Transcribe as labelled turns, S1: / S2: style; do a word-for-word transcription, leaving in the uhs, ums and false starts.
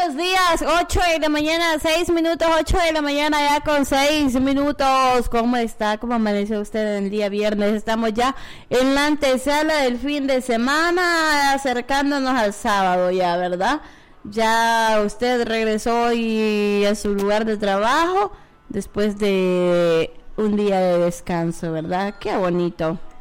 S1: buenos días, ocho de la mañana, seis minutos, ocho de la mañana ya con seis minutos. ¿Cómo está? ¿Cómo amaneció usted en el día viernes? Estamos ya en la antesala del fin de semana, acercándonos al sábado ya, ¿verdad? Ya usted regresó hoy a su lugar de trabajo después de un día de descanso, ¿verdad? Qué bonito.